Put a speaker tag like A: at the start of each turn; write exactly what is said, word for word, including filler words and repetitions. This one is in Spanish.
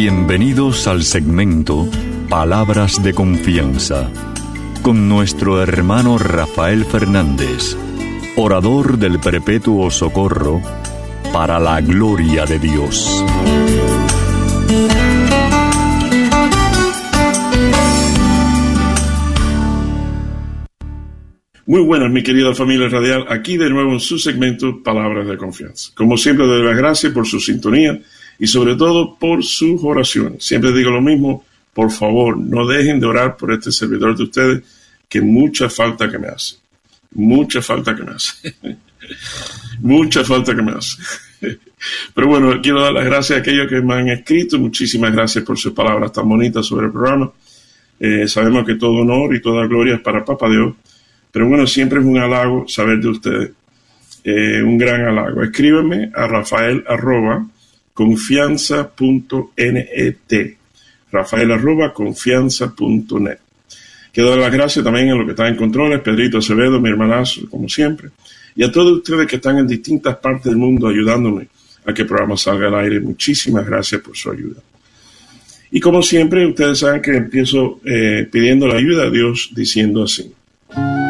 A: Bienvenidos al segmento Palabras de Confianza, con nuestro hermano Rafael Fernández, orador del Perpetuo Socorro, para la gloria de Dios.
B: Muy buenas, mi querida familia radial, aquí de nuevo en su segmento Palabras de Confianza. Como siempre, doy las gracias por su sintonía y sobre todo por sus oraciones. Siempre digo lo mismo, por favor, no dejen de orar por este servidor de ustedes, que mucha falta que me hace. Mucha falta que me hace. mucha falta que me hace. Pero bueno, quiero dar las gracias a aquellos que me han escrito. Muchísimas gracias por sus palabras tan bonitas sobre el programa. Eh, sabemos que todo honor y toda gloria es para Papá Dios. Pero bueno, siempre es un halago saber de ustedes, eh, un gran halago. Escríbeme a Rafael arroba confianza punto net, Rafael arroba confianza punto net. Quiero dar las gracias también a los que están en controles, Pedrito Acevedo, mi hermanazo, como siempre, y a todos ustedes que están en distintas partes del mundo ayudándome a que el programa salga al aire. Muchísimas gracias por su ayuda. Y como siempre, ustedes saben que empiezo eh, pidiendo la ayuda a Dios, diciendo así: